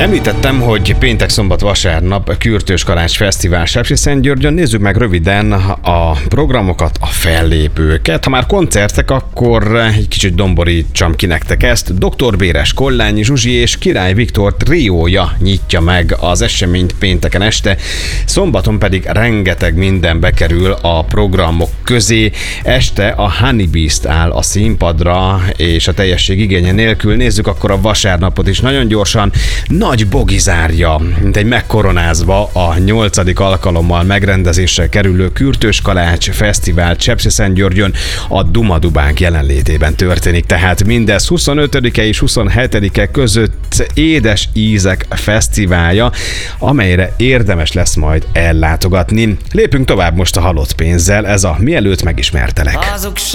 Említettem, hogy péntek, szombat, vasárnap Kürtős Kalács Fesztivál Sepsiszentgyörgyön. Nézzük meg röviden a programokat, a fellépőket. Ha már koncertek, akkor egy kicsit domborítsam ki nektek ezt. Dr. Béres, Kollányi Zsuzsi és Király Viktor triója nyitja meg az eseményt pénteken este. Szombaton pedig rengeteg minden bekerül a programok közé. Este a Honey Beast áll a színpadra, és a teljesség igénye nélkül. Nézzük akkor a vasárnapot is nagyon gyorsan. Nagy Bogi zárja, mint egy megkoronázva a 8. alkalommal megrendezésre kerülő Kürtős Kalács Fesztivál Sepsiszentgyörgyön a Duma Dubánk jelenlétében történik. Tehát mindez 25-e és 27-e között Édes Ízek Fesztiválja, amelyre érdemes lesz majd ellátogatni. Lépünk tovább most a halott pénzzel, ez a Mielőtt megismertelek.